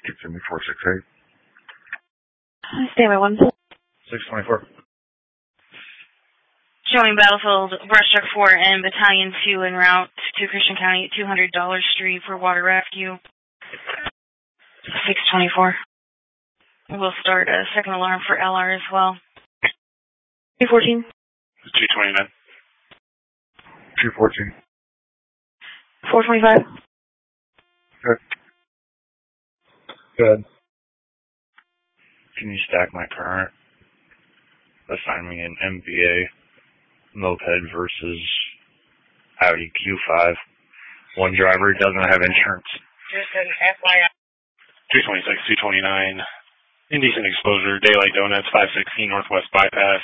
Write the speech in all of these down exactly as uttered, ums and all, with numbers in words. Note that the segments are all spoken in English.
Continue four six eight. Stay by one. six twenty-four. Showing Battlefield Brush Truck four and Battalion two en route to Christian County at two hundred Dollar Street for water rescue. six twenty-four. We'll start a second alarm for L R as well. two fourteen. two twenty-nine. two fourteen. four twenty-five. Good. Good. Can you stack my current? Assign me an M V A moped versus Audi Q five. One driver doesn't have insurance. Just an F Y I. two twenty-six, two twenty-nine. Indecent exposure, Daylight Donuts, five sixteen Northwest Bypass.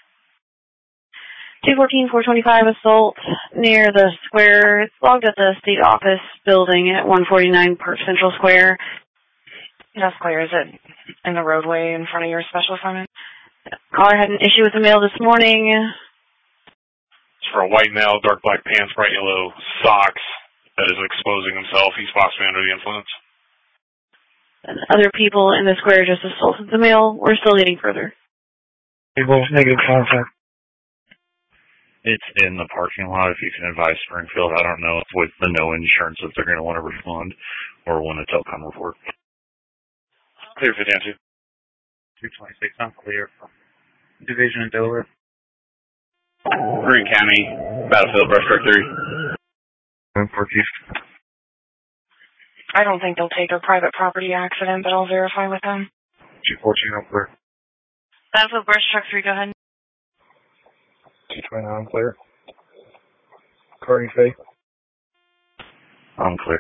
two fourteen, four twenty-five, assault near the square. It's logged at the state office building at one forty-nine Park Central Square. That square, is it in the roadway in front of your special assignment? Caller had an issue with the mail this morning. It's for a white male, dark black pants, bright yellow socks that is exposing himself. He's possibly under the influence. And other people in the square just assaulted the male. We're still getting further. People, negative contact. It's in the parking lot. If you can advise Springfield, I don't know if with the no insurance if they're going to want to respond or want a telecom report. Clear for Dan two. two twenty-six, I'm clear. Division in Delaware. Green County, Battlefield Brush Truck three. Northeast. I don't think they'll take a private property accident, but I'll verify with them. two fourteen, I'm clear. Battlefield Brush Truck three, go ahead. two twenty-nine, I'm clear. Cardi Faye. I'm clear.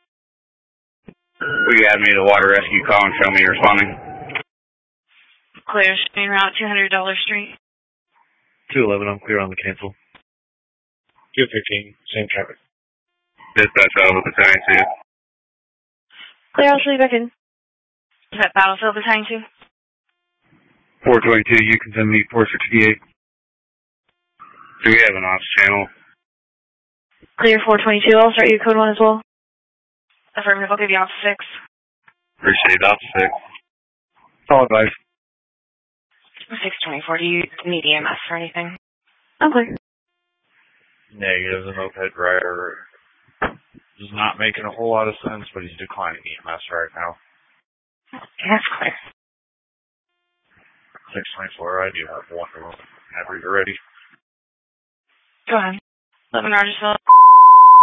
Will you add me to the water rescue call and show me you're responding? Clear, main route, two hundred Dollar Street. two eleven, I'm clear on the cancel. two fifteen, same traffic. Dispatch out of the battalion two. Clear, I'll show you back in. Is that Battlefield Battalion two? four twenty-two, you can send me four sixty-eight. Do we have an ops channel? Clear, four twenty-two. I'll start you code one as well. Affirmative, I'll give you off six. Appreciate ops six. All advice. six twenty-four, do you need E M S or anything? I'm clear. Negative, the moped rider is not making a whole lot of sense, but he's declining E M S right now. That's clear. six twenty-four, I do have one. Whenever you're ready. Go ahead. eleven Rogersville.